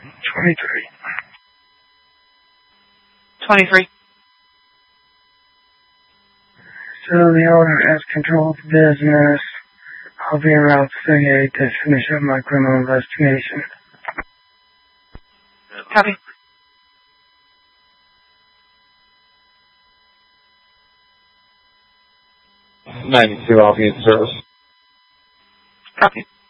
23. 23. So the owner has control of the business. I'll be in Route 38 to finish up my criminal investigation. Copy. I'll be in service. Copy.